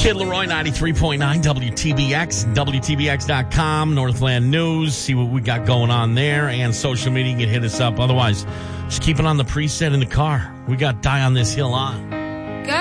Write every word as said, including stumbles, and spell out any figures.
Kid Leroy, ninety-three point nine W T B X, W T B X dot com, Northland News. See what we got going on there. And social media, you can hit us up. Otherwise, just keep it on the preset in the car. We got Die on This Hill on.